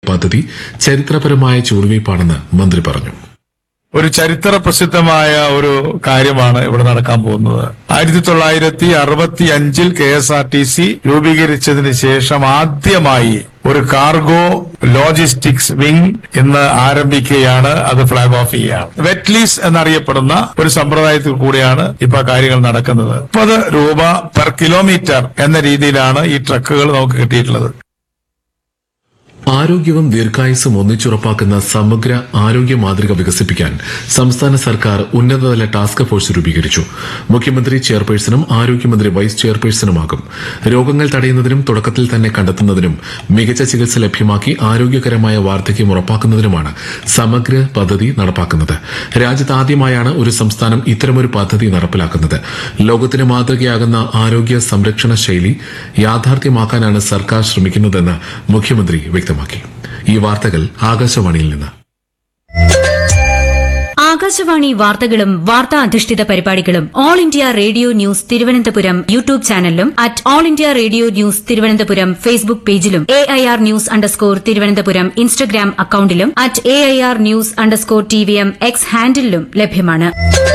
പദ്ധതി ചരിത്രപരമായ ചുവടുവയ്പ്പാണെന്ന് മന്ത്രി പറഞ്ഞു. ഒരു ചരിത്ര പ്രസിദ്ധമായ ഒരു കാര്യമാണ് ഇവിടെ നടക്കാൻ പോകുന്നത്. 1965 KSRTC രൂപീകരിച്ചതിന് ശേഷം ആദ്യമായി ഒരു കാർഗോ ലോജിസ്റ്റിക്സ് വിംഗ് ഇന്ന് ആരംഭിക്കുകയാണ്. അത് ഫ്ളാഗ് ഓഫ് ചെയ്യുകയാണ്. വെറ്റ് ലീസ് എന്നറിയപ്പെടുന്ന ഒരു സമ്പ്രദായത്തിൽ കൂടിയാണ് ഇപ്പൊ കാര്യങ്ങൾ നടക്കുന്നത്. 30 രൂപ പെർ കിലോമീറ്റർ എന്ന രീതിയിലാണ് ഈ ട്രക്കുകൾ നമുക്ക് കിട്ടിയിട്ടുള്ളത്. ആരോഗ്യവും ദീർഘായുസ്സും ഒന്നിച്ചുറപ്പാക്കുന്ന സമഗ്ര ആരോഗ്യ മാതൃക വികസിപ്പിക്കാൻ സംസ്ഥാന സർക്കാർ ഉന്നതതല ടാസ്ക് ഫോഴ്സ് രൂപീകരിച്ചു. മുഖ്യമന്ത്രി ചെയർപേഴ്സണും ആരോഗ്യമന്ത്രി വൈസ് ചെയർപേഴ്സണുമാകും. രോഗങ്ങൾ തടയുന്നതിനും തുടക്കത്തിൽ തന്നെ കണ്ടെത്തുന്നതിനും മികച്ച ചികിത്സ ലഭ്യമാക്കി ആരോഗ്യകരമായ വാർദ്ധക്യം ഉറപ്പാക്കുന്നതിനുമാണ് സമഗ്ര പദ്ധതി നടപ്പാക്കുന്നത്. രാജ്യത്ത് ആദ്യമായാണ് ഒരു സംസ്ഥാനം ഇത്തരമൊരു പദ്ധതി നടപ്പിലാക്കുന്നത്. ലോകത്തിന് മാതൃകയാകുന്ന ആരോഗ്യ സംരക്ഷണ ശൈലി യാഥാർത്ഥ്യമാക്കാനാണ് സർക്കാർ ശ്രമിക്കുന്നതെന്ന് മുഖ്യമന്ത്രി വ്യക്തമാക്കി. ഈ വാർത്തകൾ ആകാശവാണിയിൽ നിന്ന്. ആകാശവാണി വാർത്തകളും വാർത്താ അധിഷ്ഠിത പരിപാടികളും all India radio news Thiruvananthapuram YouTube ചാനലിലും @all India radio news Thiruvananthapuram Facebook പേജിലും AIR ന്യൂസ് തിരുവനന്തപുരം ഇൻസ്റ്റഗ്രാം അക്കൌണ്ടിലും @AIR ന്യൂസ് TVM X ഹാൻഡിലും ലഭ്യമാണ്.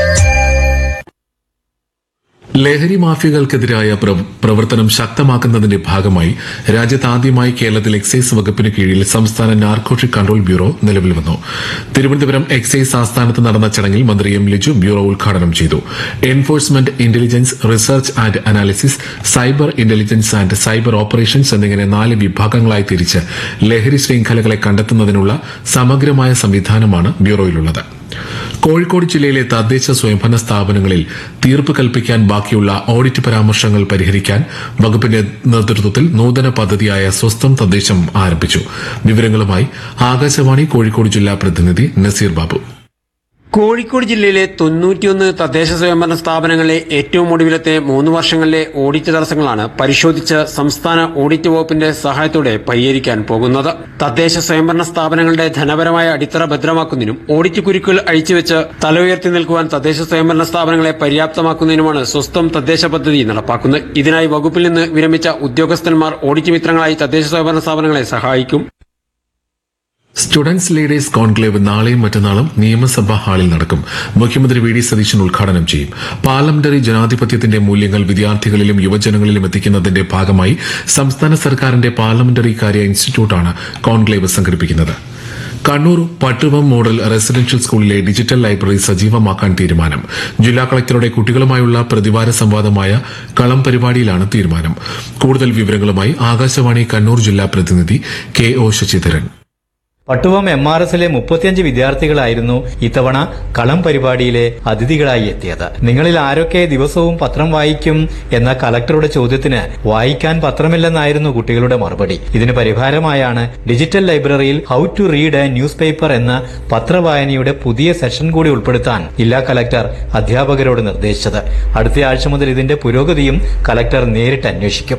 ലഹരി മാഫിയകൾക്കെതിരായ പ്രവർത്തനം ശക്തമാക്കുന്നതിന്റെ ഭാഗമായി രാജ്യത്താദ്യമായി കേരളത്തിൽ എക്സൈസ് വകുപ്പിന് കീഴിൽ സംസ്ഥാന നാർക്കോട്ടിക് കൺട്രോൾ ബ്യൂറോ നിലവിൽ വന്നു. തിരുവനന്തപുരം എക്സൈസ് ആസ്ഥാനത്ത് നടന്ന ചടങ്ങിൽ മന്ത്രി എം ലിജു ബ്യൂറോ ഉദ്ഘാടനം ചെയ്തു. Enforcement, intelligence, research and analysis, cyber intelligence and cyber operations എന്നിങ്ങനെ 4 വിഭാഗങ്ങളായി തിരിച്ച് ലഹരി ശൃംഖലകളെ കണ്ടെത്തുന്നതിനുള്ള സമഗ്രമായ സംവിധാനമാണ് ബ്യൂറോയിലുള്ളത്. കോഴിക്കോട് ജില്ലയിലെ തദ്ദേശ സ്വയംഭരണ സ്ഥാപനങ്ങളിൽ തീർപ്പ് കൽപ്പിക്കാൻ ബാക്കിയുള്ള ഓഡിറ്റ് പരാമർശങ്ങൾ പരിഹരിക്കാൻ വകുപ്പിന്റെ നേതൃത്വത്തിൽ നൂതന പദ്ധതിയായ സ്വസ്ഥം തദ്ദേശം ആരംഭിച്ചു. വിവരങ്ങളുമായി ആകാശവാണി കോഴിക്കോട് ജില്ലാ പ്രതിനിധി നസീർ ബാബു. കോഴിക്കോട് ജില്ലയിലെ 91 തദ്ദേശ സ്വയംഭരണ സ്ഥാപനങ്ങളിലെ ഏറ്റവും ഒടുവിലത്തെ 3 വർഷങ്ങളിലെ ഓഡിറ്റ് തടസ്സങ്ങളാണ് പരിശോധിച്ച് സംസ്ഥാന ഓഡിറ്റ് വകുപ്പിന്റെ സഹായത്തോടെ പരിഹരിക്കാൻ പോകുന്നത്. തദ്ദേശ സ്വയംഭരണ സ്ഥാപനങ്ങളുടെ ധനപരമായ അടിത്തറ ഭദ്രമാക്കുന്നതിനും ഓഡിറ്റ് കുരുക്കുകൾ അഴിച്ചുവെച്ച് തല ഉയർത്തി നിൽക്കുവാൻ തദ്ദേശ സ്വയംഭരണ സ്ഥാപനങ്ങളെ പര്യാപ്തമാക്കുന്നതിനുമാണ് സ്വസ്ഥം തദ്ദേശ പദ്ധതി നടപ്പാക്കുന്നത്. ഇതിനായി വകുപ്പിൽ നിന്ന് വിരമിച്ച ഉദ്യോഗസ്ഥന്മാർ ഓഡിറ്റ് മിത്രങ്ങളായി തദ്ദേശ സ്വയംഭരണ സ്ഥാപനങ്ങളെ സഹായിക്കും. സ്റ്റുഡന്റ്സ് ലീഡേഴ്സ് കോൺക്ലേവ് നാളെയും മറ്റന്നാളും നിയമസഭാ ഹാളിൽ നടക്കും. മുഖ്യമന്ത്രി വി ഡി സതീശൻ ഉദ്ഘാടനം ചെയ്യും. പാർലമെന്ററി ജനാധിപത്യത്തിന്റെ മൂല്യങ്ങൾ വിദ്യാർത്ഥികളിലും യുവജനങ്ങളിലും എത്തിക്കുന്നതിന്റെ ഭാഗമായി സംസ്ഥാന സർക്കാരിന്റെ പാർലമെന്ററി കാര്യ ഇൻസ്റ്റിറ്റ്യൂട്ടാണ് കോൺക്ലേവ് സംഘടിപ്പിക്കുന്നത്. കണ്ണൂർ പട്ടുവം മോഡൽ റെസിഡൻഷ്യൽ സ്കൂളിലെ ഡിജിറ്റൽ ലൈബ്രറി സജീവമാക്കാൻ തീരുമാനം. ജില്ലാ കളക്ടറുടെ കുട്ടികളുമായുള്ള പ്രതിവാര സംവാദമായ കളം പരിപാടിയിലാണ് തീരുമാനം. കൂടുതൽ വിവരങ്ങളുമായി ആകാശവാണി കണ്ണൂർ ജില്ലാ പ്രതിനിധി KO ശശിധരൻ. പട്ടുവം MRSലെ 35 വിദ്യാർത്ഥികളായിരുന്നു ഇത്തവണ കളം പരിപാടിയിലെ അതിഥികളായി എത്തിയത്. നിങ്ങളിൽ ആരൊക്കെ ദിവസവും പത്രം വായിക്കും എന്ന കളക്ടറുടെ ചോദ്യത്തിന് വായിക്കാൻ പത്രമില്ലെന്നായിരുന്നു കുട്ടികളുടെ മറുപടി. ഇതിന് പരിഹാരമായാണ് ഡിജിറ്റൽ ലൈബ്രറിയിൽ how to read A news paper എന്ന പത്രവായനയുടെ പുതിയ സെഷൻ കൂടി ഉൾപ്പെടുത്താൻ ജില്ലാ കളക്ടർ അധ്യാപകരോട് നിർദ്ദേശിച്ചത്. അടുത്തയാഴ്ച മുതൽ ഇതിന്റെ പുരോഗതിയും കളക്ടർ നേരിട്ട് അന്വേഷിക്കും.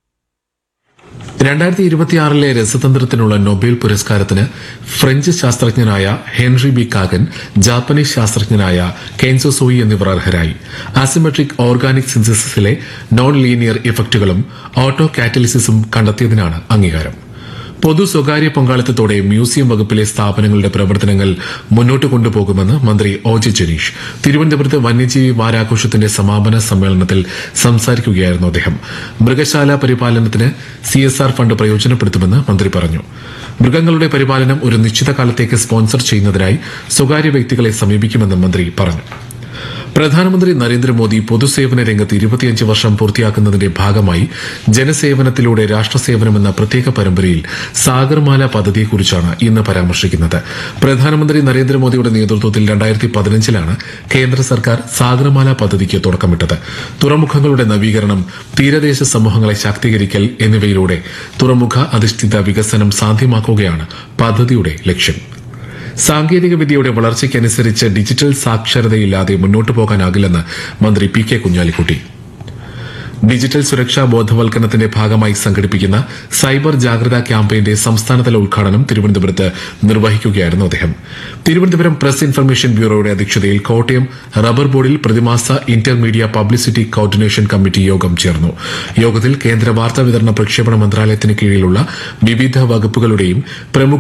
2026 രസതന്ത്രത്തിനുള്ള നൊബേൽ പുരസ്കാരത്തിന് French ശാസ്ത്രജ്ഞനായ Henry B Kagan, Japanese ശാസ്ത്രജ്ഞനായ Kenzo സോയി എന്നിവർ അർഹരായി. Asymmetric organic സിന്തസിസിലെ non linear ഇഫക്റ്റുകളും auto കാറ്റലിസിസും കണ്ടെത്തിയതിനാണ് അംഗീകാരം. പൊതു സ്വകാര്യ പങ്കാളിത്തത്തോടെ മ്യൂസിയം വകുപ്പിലെ സ്ഥാപനങ്ങളുടെ പ്രവർത്തനങ്ങൾ മുന്നോട്ട് കൊണ്ടുപോകുമെന്ന് മന്ത്രി OJ ജനീഷ് തിരുവനന്തപുരത്ത് വന്യജീവി വാരാഘോഷത്തിന്റെ സമാപന സമ്മേളനത്തിൽ സംസാരിക്കുകയായിരുന്നു അദ്ദേഹം. മൃഗശാല പരിപാലനത്തിന് CSR ഫണ്ട് പ്രയോജനപ്പെടുത്തുമെന്ന് മന്ത്രി പറഞ്ഞു. മൃഗങ്ങളുടെ പരിപാലനം ഒരു നിശ്ചിത കാലത്തേക്ക് സ്പോൺസർ ചെയ്യുന്നതിനായി സ്വകാര്യ വ്യക്തികളെ സമീപിക്കുമെന്ന് മന്ത്രി പറഞ്ഞു. പ്രധാനമന്ത്രി നരേന്ദ്രമോദി പൊതുസേവന രംഗത്ത് 25 വർഷം പൂർത്തിയാക്കുന്നതിന്റെ ഭാഗമായി ജനസേവനത്തിലൂടെ രാഷ്ട്രസേവനമെന്ന പ്രത്യേക പരമ്പരയിൽ സാഗർമാല പദ്ധതിയെക്കുറിച്ചാണ് ഇന്ന് പരാമർശിക്കുന്നത്. പ്രധാനമന്ത്രി നരേന്ദ്രമോദിയുടെ നേതൃത്വത്തിൽ 2015 കേന്ദ്ര സർക്കാർ സാഗർമാല പദ്ധതിക്ക് തുടക്കമിട്ടത്. തുറമുഖങ്ങളുടെ നവീകരണം, തീരദേശ സമൂഹങ്ങളെ ശാക്തീകരിക്കൽ എന്നിവയിലൂടെ തുറമുഖ അധിഷ്ഠിത വികസനം സാധ്യമാക്കുകയാണ് പദ്ധതിയുടെ ലക്ഷ്യം. സാങ്കേതികവിദ്യയുടെ വളർച്ചയ്ക്കനുസരിച്ച് ഡിജിറ്റൽ സാക്ഷരതയില്ലാതെ മുന്നോട്ടു പോകാനാകില്ലെന്ന് മന്ത്രി PK കുഞ്ഞാലിക്കുട്ടി. ഡിജിറ്റൽ സുരക്ഷാ ബോധവൽക്കരണത്തിന്റെ ഭാഗമായി സംഘടിപ്പിക്കുന്ന സൈബർ ജാഗ്രതാ ക്യാമ്പയിന്റെ സംസ്ഥാനതല ഉദ്ഘാടനം തിരുവനന്തപുരത്ത് നിർവഹിക്കുകയായിരുന്നു അദ്ദേഹം. തിരുവനന്തപുരം പ്രസ് ഇൻഫർമേഷൻ ബ്യൂറോയുടെ അധ്യക്ഷതയിൽ കോട്ടയം റബ്ബർ ബോർഡിൽ പ്രതിമാസ ഇന്റർമീഡിയ പബ്ലിസിറ്റി കോർഡിനേഷൻ കമ്മിറ്റി യോഗം ചേർന്നു. യോഗത്തിൽ കേന്ദ്ര വാർത്താവിതരണ പ്രക്ഷേപണ മന്ത്രാലയത്തിന് കീഴിലുള്ള വിവിധ വകുപ്പുകളുടെയും പ്രമുഖ